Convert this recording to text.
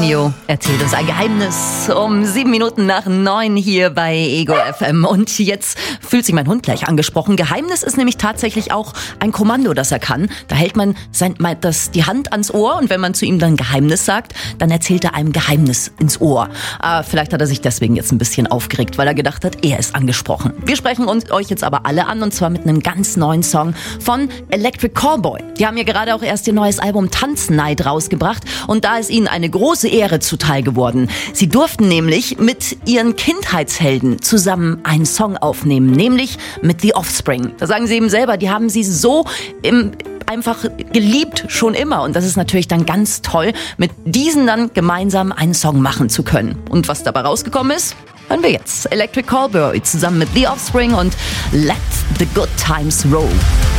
Nio erzählt uns ein Geheimnis um 7 Minuten nach 9 hier bei Ego FM. Und jetzt fühlt sich mein Hund gleich angesprochen. Geheimnis ist nämlich tatsächlich auch ein Kommando, das er kann. Da hält man die Hand ans Ohr und wenn man zu ihm dann Geheimnis sagt, dann erzählt er einem Geheimnis ins Ohr. Vielleicht hat er sich deswegen jetzt ein bisschen aufgeregt, weil er gedacht hat, er ist angesprochen. Wir sprechen euch jetzt aber alle an und zwar mit einem ganz neuen Song von Electric Callboy. Die haben ja gerade auch erst ihr neues Album Tanzneid rausgebracht und da ist ihnen eine große Ehre zuteil geworden. Sie durften nämlich mit ihren Kindheitshelden zusammen einen Song aufnehmen, nämlich mit The Offspring. Da sagen sie eben selber, die haben sie so einfach geliebt, schon immer. Und das ist natürlich dann ganz toll, mit diesen dann gemeinsam einen Song machen zu können. Und was dabei rausgekommen ist, hören wir jetzt. Electric Callboy zusammen mit The Offspring und Let the Good Times Roll.